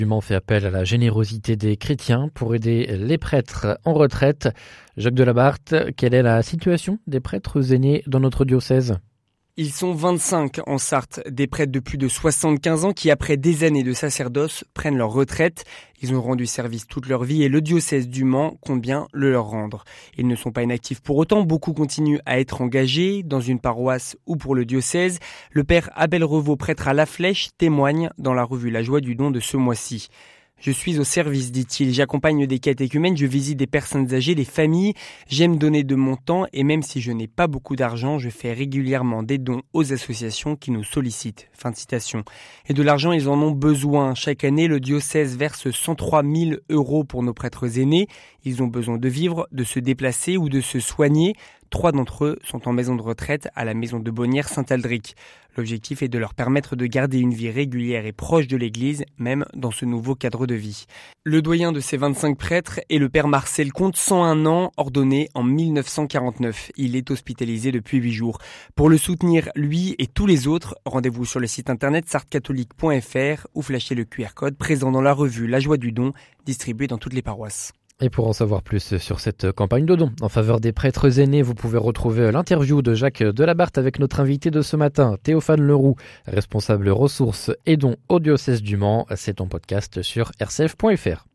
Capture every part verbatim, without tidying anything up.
Le Mans fait appel à la générosité des chrétiens pour aider les prêtres en retraite. Jacques Delabarthe, quelle est la situation des prêtres aînés dans notre diocèse ? Ils sont vingt-cinq en Sarthe, des prêtres de plus de soixante-quinze ans qui, après des années de sacerdoce, prennent leur retraite. Ils ont rendu service toute leur vie et le diocèse du Mans compte bien le leur rendre. Ils ne sont pas inactifs pour autant, beaucoup continuent à être engagés dans une paroisse ou pour le diocèse. Le père Abel Revaux, prêtre à La Flèche, témoigne dans la revue La Joie du Don de ce mois-ci. Je suis au service, dit-il. J'accompagne des catéchumènes, je visite des personnes âgées, des familles. J'aime donner de mon temps et même si je n'ai pas beaucoup d'argent, je fais régulièrement des dons aux associations qui nous sollicitent. Fin de citation. Et de l'argent, ils en ont besoin. Chaque année, le diocèse verse cent trois mille euros pour nos prêtres aînés. Ils ont besoin de vivre, de se déplacer ou de se soigner. Trois d'entre eux sont en maison de retraite à la maison de Bonnières-Saint-Aldric. L'objectif est de leur permettre de garder une vie régulière et proche de l'Église, même dans ce nouveau cadre de vie. Le doyen de ces vingt-cinq prêtres est le père Marcel Comte, cent un ans, ordonné en mille neuf cent quarante-neuf. Il est hospitalisé depuis huit jours. Pour le soutenir, lui et tous les autres, rendez-vous sur le site internet sarthe catholique point f r ou flashez le Q R code présent dans la revue La Joie du Don, distribuée dans toutes les paroisses. Et pour en savoir plus sur cette campagne de dons en faveur des prêtres aînés, vous pouvez retrouver l'interview de Jacques Delabarthe avec notre invité de ce matin, Théophane Leroux, responsable ressources et dons au diocèse du Mans. C'est en podcast sur r c f point f r.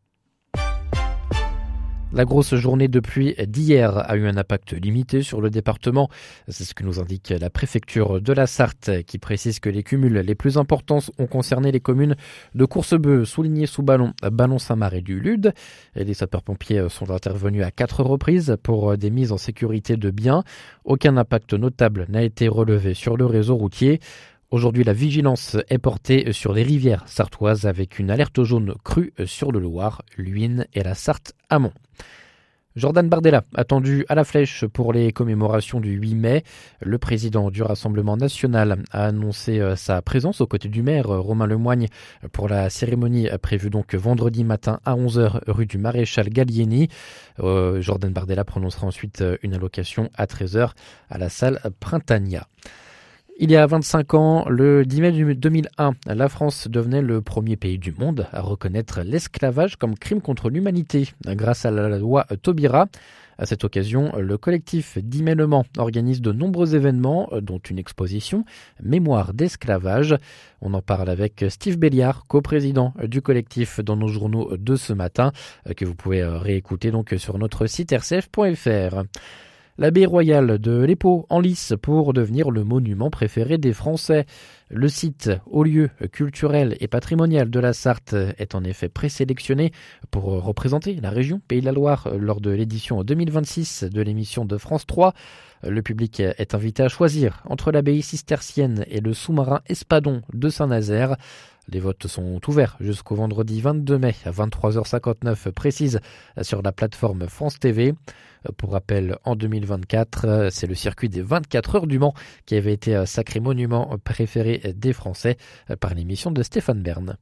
La grosse journée de pluie d'hier a eu un impact limité sur le département. C'est ce que nous indique la préfecture de la Sarthe qui précise que les cumuls les plus importants ont concerné les communes de Coursebeu, Souligné-sous-Ballon, Ballon-Saint-Marc et du Lude. Et les sapeurs-pompiers sont intervenus à quatre reprises pour des mises en sécurité de biens. Aucun impact notable n'a été relevé sur le réseau routier. Aujourd'hui, la vigilance est portée sur les rivières sartoises avec une alerte jaune crue sur le Loir, l'Huisne et la Sarthe-Amont. Jordan Bardella, attendu à La Flèche pour les commémorations du huit mai. Le président du Rassemblement national a annoncé sa présence aux côtés du maire Romain Lemoigne pour la cérémonie prévue donc vendredi matin à onze heures rue du Maréchal Gallieni. Euh, Jordan Bardella prononcera ensuite une allocation à treize heures à la salle Printania. Il y a vingt-cinq ans, le dix mai deux mille un, la France devenait le premier pays du monde à reconnaître l'esclavage comme crime contre l'humanité grâce à la loi Taubira. À cette occasion, le collectif dix mai Le Mans organise de nombreux événements, dont une exposition Mémoire d'esclavage. On en parle avec Steve Béliard, coprésident du collectif dans nos journaux de ce matin, que vous pouvez réécouter donc sur notre site r c f point f r. L'abbaye royale de l'Épau en lice pour devenir le monument préféré des Français. Le site, haut lieu culturel et patrimonial de la Sarthe, est en effet présélectionné pour représenter la région Pays de la Loire lors de l'édition deux mille vingt-six de l'émission de France trois. Le public est invité à choisir entre l'abbaye cistercienne et le sous-marin Espadon de Saint-Nazaire. Les votes sont ouverts jusqu'au vendredi vingt-deux mai à vingt-trois heures cinquante-neuf précise sur la plateforme France T V. Pour rappel, en deux mille vingt-quatre, c'est le circuit des vingt-quatre heures du Mans qui avait été sacré monument préféré des Français par l'émission de Stéphane Bern.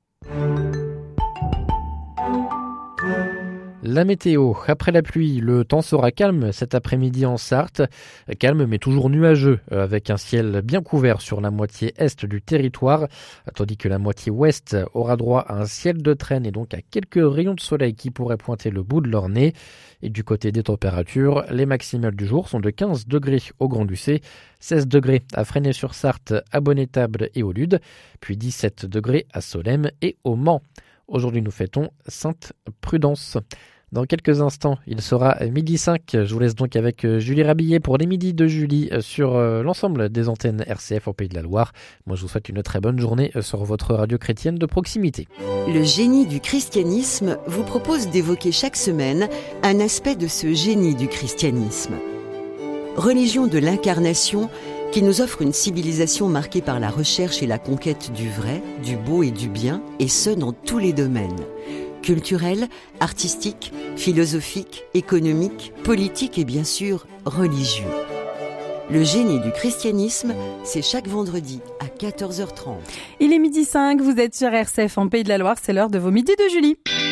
La météo. Après la pluie, le temps sera calme cet après-midi en Sarthe. Calme mais toujours nuageux, avec un ciel bien couvert sur la moitié est du territoire, tandis que la moitié ouest aura droit à un ciel de traîne et donc à quelques rayons de soleil qui pourraient pointer le bout de leur nez. Et du côté des températures, les maximales du jour sont de quinze degrés au Grand-Duché, seize degrés à Fresnay-sur-Sarthe, à Bonnet-Table et au Lude, puis dix-sept degrés à Solesmes et au Mans. Aujourd'hui, nous fêtons Sainte Prudence. Dans quelques instants, il sera midi cinq. Je vous laisse donc avec Julie Rabillet pour les midis de Julie sur l'ensemble des antennes R C F au Pays de la Loire. Moi, je vous souhaite une très bonne journée sur votre radio chrétienne de proximité. Le génie du christianisme vous propose d'évoquer chaque semaine un aspect de ce génie du christianisme. Religion de l'incarnation qui nous offre une civilisation marquée par la recherche et la conquête du vrai, du beau et du bien, et ce dans tous les domaines. Culturel, artistique, philosophique, économique, politique et bien sûr religieux. Le génie du christianisme, c'est chaque vendredi à quatorze heures trente. Il est midi cinq, vous êtes sur R C F en Pays de la Loire, c'est l'heure de vos midis de Julie.